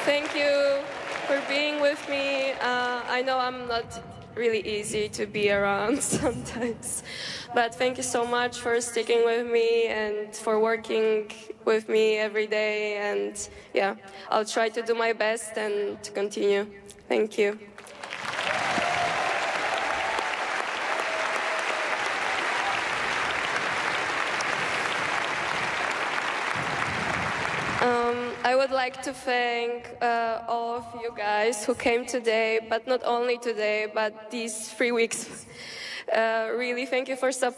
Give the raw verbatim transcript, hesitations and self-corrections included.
Thank you for being with me. Uh, I know I'm not really easy to be around sometimes, but thank you so much for sticking with me and for working with me every day. And yeah, I'll try to do my best and to continue. Thank you. Um, I would like to thank uh, all of you guys who came today, but not only today, but these three weeks. Uh, really, thank you for supporting.